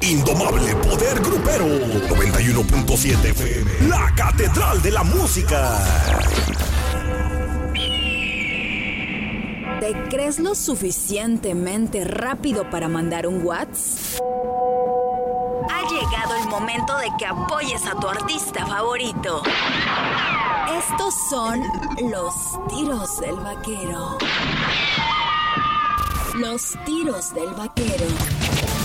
Indomable poder grupero. 91.7 FM. La catedral de la música. ¿Te crees lo suficientemente rápido para mandar un WhatsApp? Ha llegado el momento de que apoyes a tu artista favorito. Estos son los tiros del vaquero. Los tiros del vaquero.